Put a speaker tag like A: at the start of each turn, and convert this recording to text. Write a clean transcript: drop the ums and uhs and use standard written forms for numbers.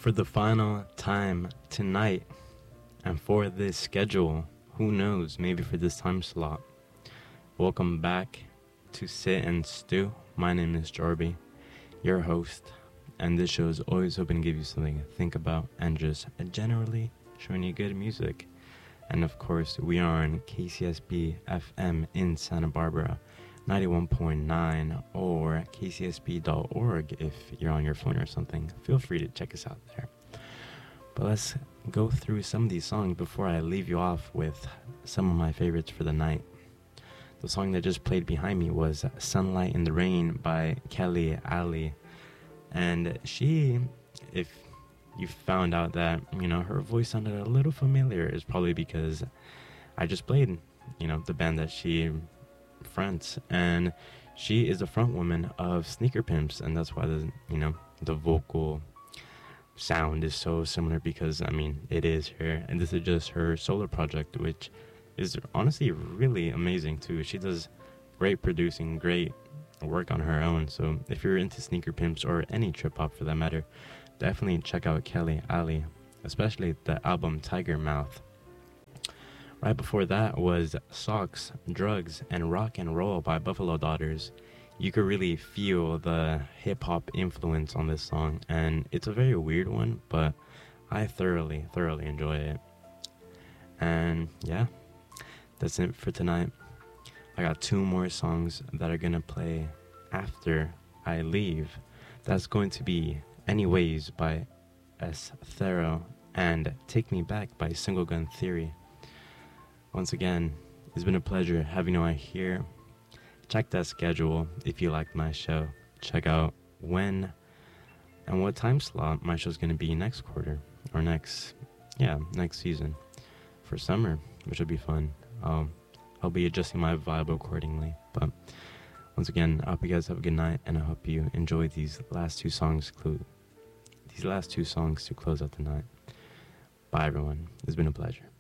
A: For the final time tonight, and for this schedule, who knows, maybe for this time slot. Welcome back to Sit and Stew. My name is Jorby, your host, and this show is always hoping to give you something to think about and just generally showing you good music. And of course, we are on KCSB FM in Santa Barbara, 91.9, or kcsb.org if you're on your phone or something. Feel free to check us out there. But let's go through some of these songs before I leave you off with some of my favorites for the night. The song that just played behind me was Sunlight in the Rain by Kelly Ali. And she, if you found out that, her voice sounded a little familiar, is probably because I just played, the band that she fronts. And she is the front woman of Sneaker Pimps, and that's why the vocal sound is so similar, because it is her, and this is just her solo project, which is honestly really amazing too. She does great producing, great work on her own. So if you're into Sneaker Pimps or any trip hop for that matter, definitely check out Kelly Ali, especially the album Tiger Mouth. Right before that was Socks, Drugs, and Rock and Roll by Buffalo Daughters. You could really feel the hip-hop influence on this song, and it's a very weird one, but I thoroughly enjoy it. And yeah, that's it for tonight. I got 2 more songs that are gonna play after I leave. That's going to be Anyways by S. Thero and Take Me Back by Single Gun Theory. Once again, it's been a pleasure having you all here. Check that schedule if you liked my show. Check out when and what time slot my show's going to be next quarter, or next season for summer, which will be fun. I'll be adjusting my vibe accordingly. But once again, I hope you guys have a good night, and I hope you enjoy these last two songs to close out the night. Bye, everyone. It's been a pleasure.